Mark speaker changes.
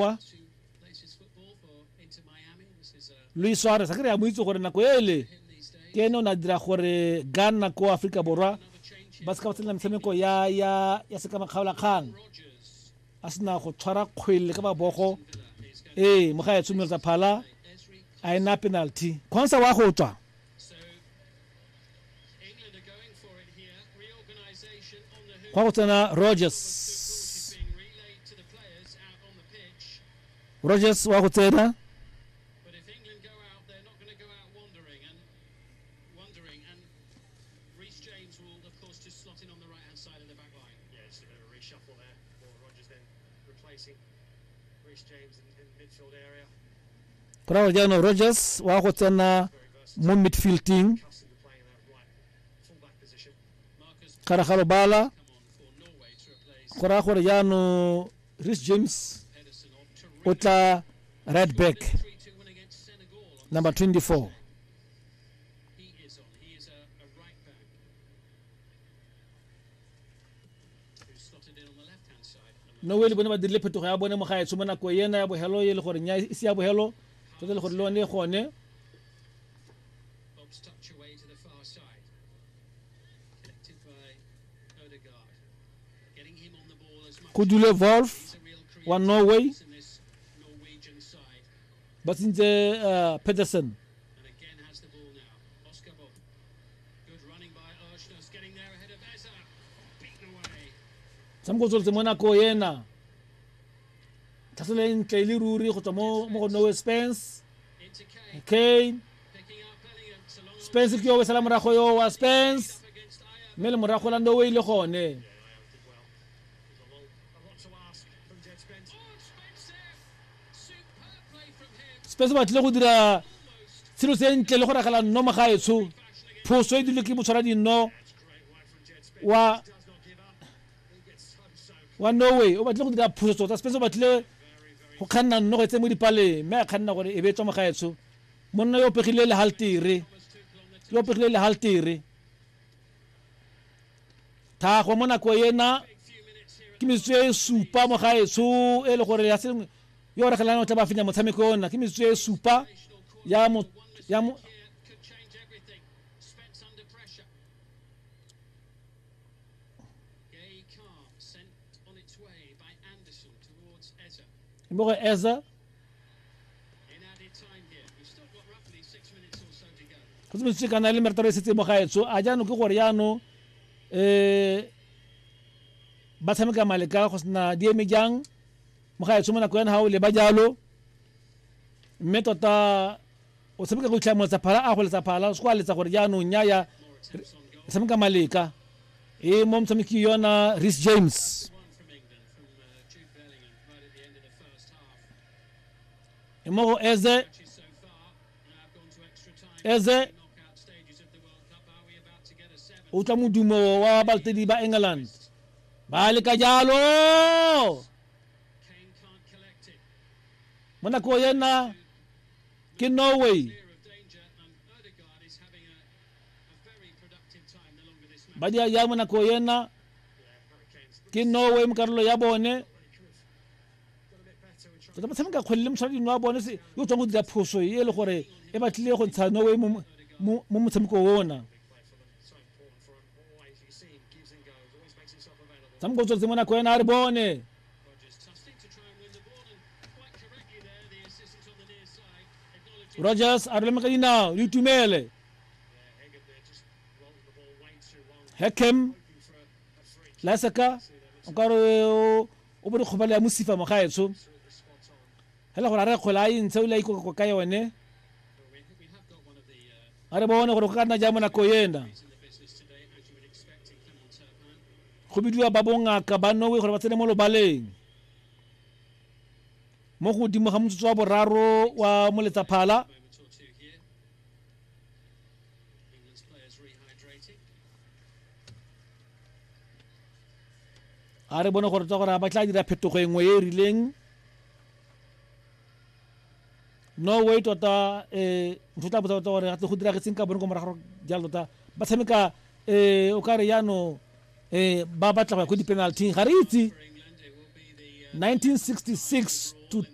Speaker 1: Borwa Luis Suarez a kry-a mo itse gore nako ele ke ene o na dira gore Ghana ko Africa Borwa ba ska ba tsena metshameko ya sekamakgaolakgang a sena go tshwara kgwele ka mabogo mo ga e tshomeletsa phala a ena penalty khonsa wa go tswa go tsena Rogers wa go tsena Bravo Jano Rogers wa go tsena mo midfielding Karagalo Bala Kora gore Jano Rhys James otla right back number 24 no wele bona ba dirile phetogo ya bone mo ga e tsomana ko yena ya bohelo ye le gore nya isi ya bohelo to le gore lo ne gone Kudule Wolf wa Norway but in the Pedersen Samgo tsoltse mona ko yena Tasele ntle le ruri go tswa mo Norway Spence okay Spence ke yo we sala morago yo wa Spence mele morago la Norway le gone Spence ba tle go dira selo se ntle le go ragala no magaetso phoso e dile ke motshwara dinno wa Norway o batle go dira phoso tsa Spence ba tle go khanna no go tse mo dipale me a khanna gore e be tswa magaetso monna yo pegile le haltire ta go mona ko yena ke metswe supa mo gaetso e le gore ya se yo re khalana o tla ba fenya motshameko ona ke metswe supa ya mo Mo Eza go se kana le mertaro se tse mo gaetso a jano ke gore yano ba tshameka maleka go sna dieme jang mo gaetso mona ko yana ha o le ba jalo mme tota o tshameka go tlhamo tsa phala a go letsa phala go a letsa gore jano nya ya tshameka maleka mo mtshameki yona Rhys James Mo Eze o tla modumo wa baltedi ba England ba le ka jalo mona ko yena ke Norway ba dia ya mona ko yena ke Norway mo karolo ya bone Tota ba tshameka kgwele mo tshwadi no bone se yo tswa go dira phoso e le gore e batlile go ntsha Norway mo motshameko wona Samgo tsotse mona ko yena a re bone Rogers a re lemeka dinao le itumele Hakem Lasaka o ka re o bo di khobala ya mosifa mo gaetso Hela go ra khola e ntse o le iko ka yone are bone gore go kana ja mona ko yena go bidiwa ba bonga ka ba Norway gore ba tsene mo lobaleng mo go dimo ga motsotso wa boraro wa moletsa phala are bone gore tsa gore ba tla dira phetogo engwe e rileng Norway tota ntotla botsa gore ga go dira ke tseng ka bone go morago jalo ta ba tshameka o ka re yano ba batla go di penalty ga re itse 1966 to